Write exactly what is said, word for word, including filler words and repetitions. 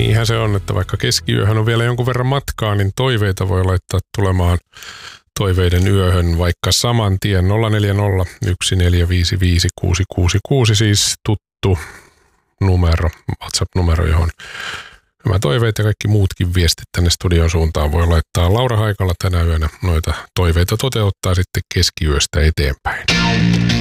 Niinhän se on, että vaikka keskiyöhön on vielä jonkun verran matkaa, niin toiveita voi laittaa tulemaan toiveiden yöhön vaikka saman tien nolla neljä nolla yksi neljä viisi viisi kuusi kuusi kuusi, siis tuttu numero, WhatsApp-numero, johon nämä toiveet ja kaikki muutkin viestit tänne studion suuntaan voi laittaa. Laura Haikala tänä yönä noita toiveita toteuttaa sitten keskiyöstä eteenpäin.